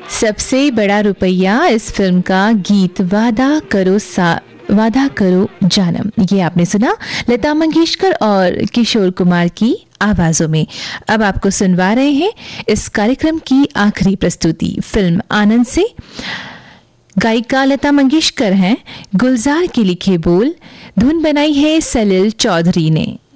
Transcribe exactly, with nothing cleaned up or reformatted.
सबसे बड़ा रुपया इस फिल्म का गीत वादा करो सा वादा करो जानम, ये आपने सुना लता मंगेशकर और किशोर कुमार की आवाजों में। अब आपको सुनवा रहे हैं इस कार्यक्रम की आखिरी प्रस्तुति फिल्म आनंद से। गायिका लता मंगेशकर हैं, गुलजार के लिखे बोल, धुन बनाई है सलील चौधरी ने।